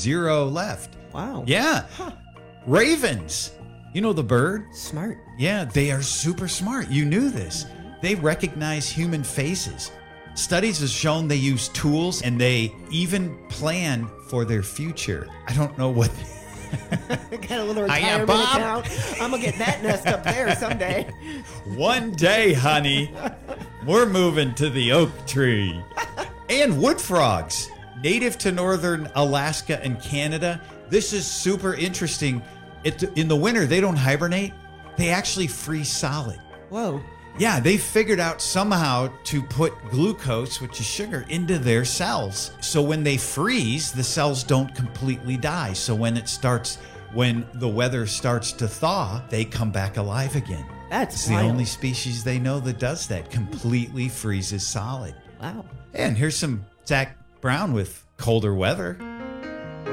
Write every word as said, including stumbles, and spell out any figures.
zero left. Wow. Yeah. Huh. Ravens. You know the bird? Smart. Yeah, they are super smart. You knew this. They recognize human faces. Studies have shown they use tools and they even plan for their future. I don't know what... Got a little Hiya, retirement Bob. account. I'm going to get that nest up there someday. One day, honey, we're moving to the oak tree. And wood frogs, native to northern Alaska and Canada. This is super interesting. It, in the winter, they don't hibernate. They actually freeze solid. Whoa. Yeah, they figured out somehow to put glucose, which is sugar, into their cells. So when they freeze, the cells don't completely die. So when it starts, when the weather starts to thaw, they come back alive again. That's It's the wild. only species they know that does that, completely freezes solid. Wow. And here's some Zach Brown with colder weather.